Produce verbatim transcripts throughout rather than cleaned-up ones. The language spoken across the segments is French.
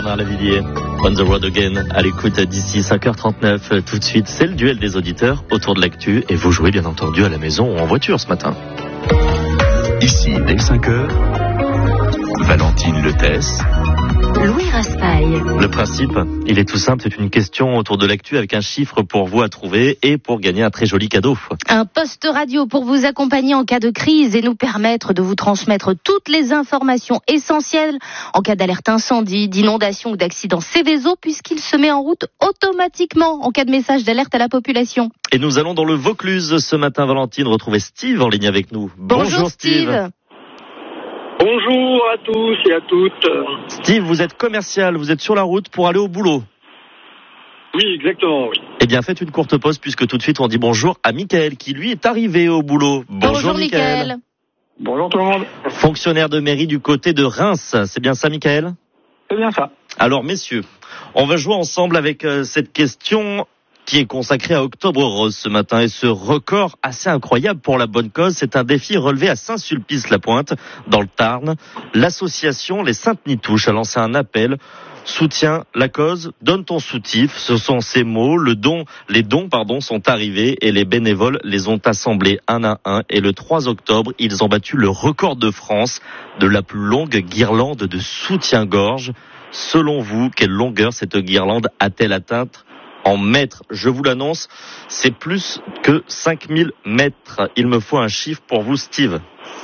Bernard Lavilliers. On the road again, à l'écoute d'ici cinq heures trente-neuf. Tout de suite, c'est le duel des auditeurs autour de l'actu. Et vous jouez bien entendu à la maison ou en voiture ce matin. Ici, dès cinq heures, Valentine Letesse. Louis Raspail. Le principe, il est tout simple, c'est une question autour de l'actu avec un chiffre pour vous à trouver et pour gagner un très joli cadeau. Un poste radio pour vous accompagner en cas de crise et nous permettre de vous transmettre toutes les informations essentielles en cas d'alerte incendie, d'inondation ou d'accident Céveso, puisqu'il se met en route automatiquement en cas de message d'alerte à la population. Et nous allons dans le Vaucluse ce matin, Valentine, retrouver Steve en ligne avec nous. Bonjour, Bonjour Steve. Steve. Bonjour à tous et à toutes. Steve, vous êtes commercial, vous êtes sur la route pour aller au boulot. Oui, exactement, oui. Eh bien, faites une courte pause puisque tout de suite on dit bonjour à Mickaël qui lui est arrivé au boulot. Bonjour, bonjour Mickaël. Bonjour tout le monde. Fonctionnaire de mairie du côté de Reims, c'est bien ça Mickaël ? C'est bien ça. Alors messieurs, on va jouer ensemble avec euh, cette question qui est consacré à Octobre Rose ce matin. Et ce record assez incroyable pour la bonne cause, c'est un défi relevé à Saint-Sulpice-la-Pointe, dans le Tarn. L'association Les Saintes Nitouches a lancé un appel. Soutiens la cause, donne ton soutif. Ce sont ces mots. Le don, les dons, pardon, sont arrivés et les bénévoles les ont assemblés un à un. Et le trois octobre, ils ont battu le record de France de la plus longue guirlande de soutien-gorge. Selon vous, quelle longueur cette guirlande a-t-elle atteinte en mètres? Je vous l'annonce, c'est plus que cinq mille mètres. Il me faut un chiffre pour vous, Steve.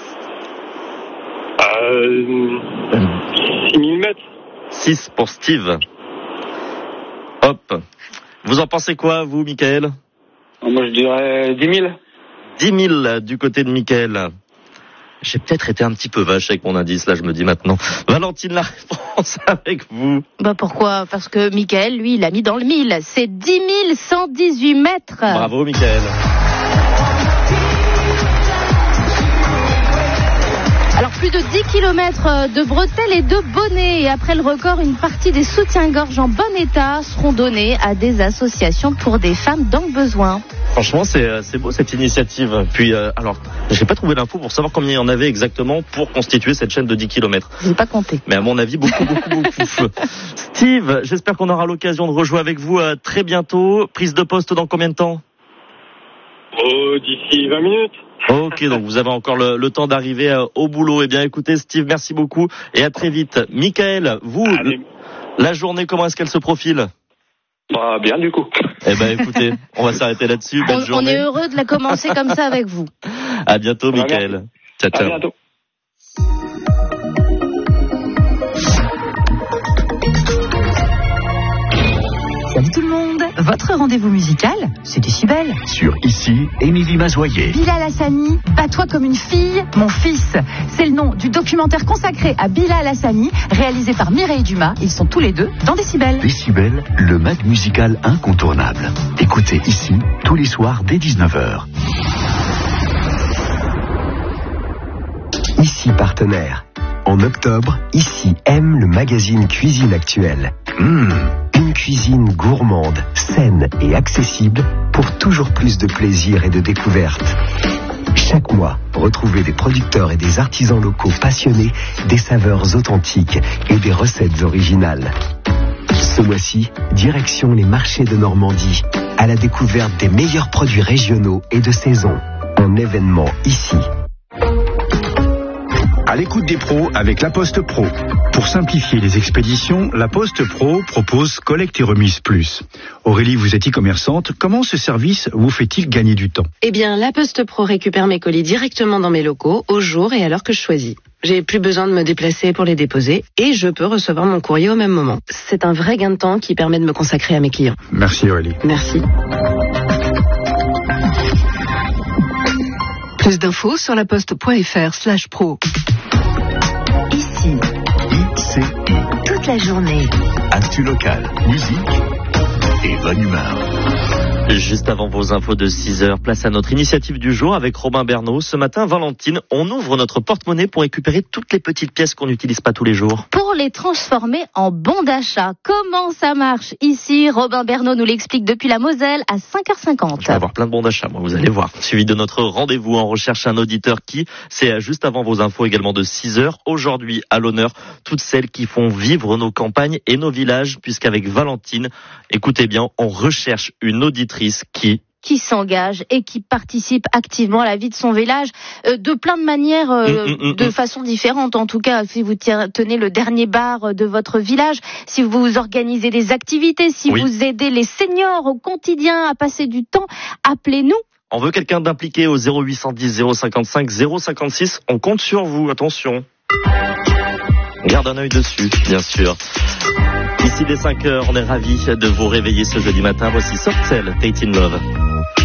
Euh, six mille mètres. six pour Steve. Hop. Vous en pensez quoi, vous, Mickaël? Moi, je dirais dix mille. dix mille du côté de Mickaël. J'ai peut-être été un petit peu vache avec mon indice, là, je me dis maintenant. Valentine, la réponse avec vous. Bah pourquoi? Parce que Mickaël, lui, il a mis dans le mille. C'est dix mille cent dix-huit mètres. Bravo, Mickaël. Alors, plus de dix kilomètres de bretelles et de bonnets. Et après le record, une partie des soutiens-gorge en bon état seront donnés à des associations pour des femmes dans le besoin. Franchement, c'est, c'est beau cette initiative. Puis, euh, alors, j'ai pas trouvé l'info pour savoir combien il y en avait exactement pour constituer cette chaîne de dix kilomètres. J'ai pas compté. Mais à mon avis, beaucoup, beaucoup, beaucoup. Steve, j'espère qu'on aura l'occasion de rejouer avec vous euh, très bientôt. Prise de poste dans combien de temps? Oh, d'ici vingt minutes. Ok, donc vous avez encore le, le temps d'arriver euh, au boulot. Eh bien, écoutez, Steve, merci beaucoup et à très vite. Mickaël, vous, Allez. la journée, comment est-ce qu'elle se profile? Bah, bien du coup. Eh ben, écoutez, on va s'arrêter là-dessus. Bonne on, journée. On est heureux de la commencer comme ça avec vous. À bientôt, Mickaël. Ciao, ciao. À bientôt. Salut tout le monde. Votre rendez-vous musical, c'est Décibel. Sur Ici, Émilie Mazoyer. Bilal Hassani, Bats-toi comme une fille, mon fils. C'est le nom du documentaire consacré à Bilal Hassani, réalisé par Mireille Dumas. Ils sont tous les deux dans Décibel. Décibel, le mag musical incontournable. Écoutez Ici, tous les soirs dès dix-neuf heures. Ici partenaire. En octobre, Ici aime le magazine Cuisine Actuelle. Mmh, une cuisine gourmande, saine et accessible pour toujours plus de plaisir et de découverte. Chaque mois, retrouvez des producteurs et des artisans locaux passionnés des saveurs authentiques et des recettes originales. Ce mois-ci, direction les marchés de Normandie, à la découverte des meilleurs produits régionaux et de saison. Un événement ici. À l'écoute des pros avec La Poste Pro. Pour simplifier les expéditions, La Poste Pro propose Collecte et Remise Plus. Aurélie, vous êtes e-commerçante. Comment ce service vous fait-il gagner du temps? Eh bien, La Poste Pro récupère mes colis directement dans mes locaux, au jour et à l'heure que je choisis. J'ai plus besoin de me déplacer pour les déposer et je peux recevoir mon courrier au même moment. C'est un vrai gain de temps qui permet de me consacrer à mes clients. Merci Aurélie. Merci. Plus d'infos sur laposte.fr slash pro. Ici. I C I. Toute la journée. Actu locale, musique et bonne humeur. Juste avant vos infos de six heures, place à notre initiative du jour avec Robin Bernot. Ce matin, Valentine, on ouvre notre porte-monnaie pour récupérer toutes les petites pièces qu'on n'utilise pas tous les jours. Pour les transformer en bons d'achat. Comment ça marche ici? Robin Bernot nous l'explique depuis la Moselle à cinq heures cinquante. Je vais avoir plein de bons d'achat, moi, vous allez voir. Suivi de notre rendez-vous en recherche un auditeur qui, c'est juste avant vos infos également de six heures. Aujourd'hui, à l'honneur, toutes celles qui font vivre nos campagnes et nos villages, puisqu'avec Valentine, écoutez bien, on recherche une auditrice qui qui s'engage et qui participe activement à la vie de son village euh, de plein de manières, euh, mmh, mmh, de mmh. façon différente. En tout cas, si vous tenez le dernier bar de votre village, si vous organisez des activités, si oui. vous aidez les seniors au quotidien à passer du temps, appelez-nous. On veut quelqu'un d'impliqué au zéro huit cent dix zéro cinquante-cinq zéro cinquante-six. On compte sur vous, attention. Garde un œil dessus, bien sûr. Ici dès cinq heures, on est ravis de vous réveiller ce jeudi matin. Voici Soft Cell, Tate in Love.